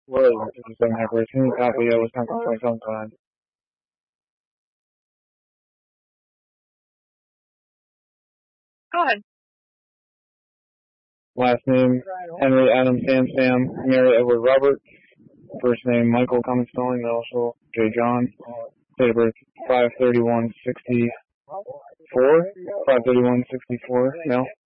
Whoa, 57 Hyper. Can you copy? I was talking sometime. Go ahead. Last name, Henry Adam Sam, Mary Edward Robert. First name, Michael Cummins Spelling, also J. John. Date of birth, 5/31/64. 5/31/64, no.